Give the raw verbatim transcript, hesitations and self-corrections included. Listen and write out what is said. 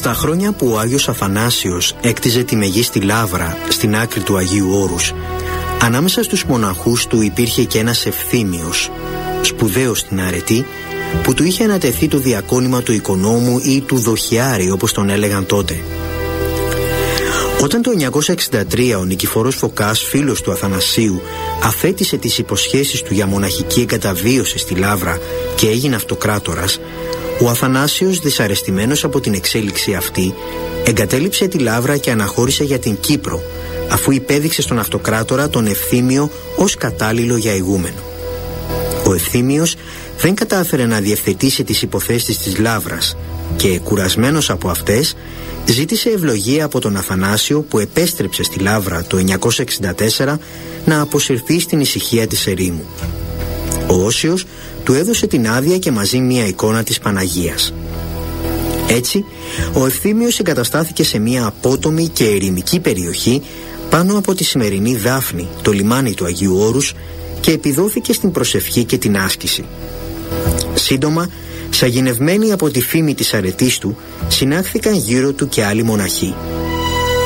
Στα χρόνια που ο Άγιος Αθανάσιος έκτιζε τη μεγίστη λάβρα στην άκρη του Αγίου Όρους, ανάμεσα στους μοναχούς του υπήρχε και ένας Ευθύμιος, σπουδαίος στην αρετή, που του είχε ανατεθεί το διακόνημα του οικονόμου ή του δοχιάρη, όπως τον έλεγαν τότε. Όταν το εννιακόσια εξήντα τρία ο Νικηφόρος Φωκάς, φίλος του Αθανασίου, αφέτησε τις υποσχέσεις του για μοναχική εγκαταβίωση στη Λάβρα και έγινε αυτοκράτορας, ο Αθανάσιος, δυσαρεστημένος από την εξέλιξη αυτή, εγκατέλειψε τη Λάβρα και αναχώρησε για την Κύπρο, αφού υπέδειξε στον αυτοκράτορα τον Ευθύμιο ως κατάλληλο για ηγούμενο. Ο Ευθύμιος δεν κατάφερε να διευθετήσει τις υποθέσεις της Λάβρας και, κουρασμένος από αυτές, ζήτησε ευλογία από τον Αθανάσιο, που επέστρεψε στη Λάβρα το εννιακόσια εξήντα τέσσερα να αποσυρθεί στην ησυχία της ερήμου. Ο Όσιος του έδωσε την άδεια και μαζί μία εικόνα της Παναγίας. Έτσι, ο Ευθύμιος εγκαταστάθηκε σε μία απότομη και ερημική περιοχή πάνω από τη σημερινή Δάφνη, το λιμάνι του Αγίου Όρους, και επιδόθηκε στην προσευχή και την άσκηση. Σύντομα, σαγηνευμένοι από τη φήμη της αρετής του, συνάχθηκαν γύρω του και άλλοι μοναχοί.